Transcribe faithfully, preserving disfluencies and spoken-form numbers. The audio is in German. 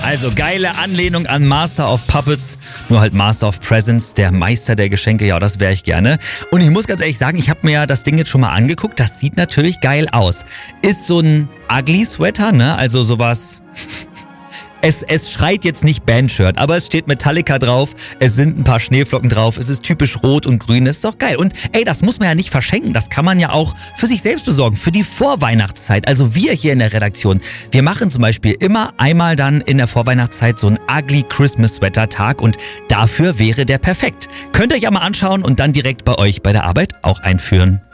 Also geile Anlehnung an Master of Puppets, nur halt Master of Presents, der Meister der Geschenke, ja, das wäre ich gerne. Und ich muss ganz ehrlich sagen, ich habe mir ja das Ding jetzt schon mal angeguckt, das sieht natürlich geil aus. Ist so ein Ugly Sweater, ne, also sowas... Es, es schreit jetzt nicht Bandshirt, aber es steht Metallica drauf, es sind ein paar Schneeflocken drauf, es ist typisch rot und grün, das ist doch geil. Und ey, das muss man ja nicht verschenken, das kann man ja auch für sich selbst besorgen, für die Vorweihnachtszeit. Also wir hier in der Redaktion, wir machen zum Beispiel immer einmal dann in der Vorweihnachtszeit so einen Ugly Christmas Sweater Tag und dafür wäre der perfekt. Könnt ihr euch ja mal anschauen und dann direkt bei euch bei der Arbeit auch einführen.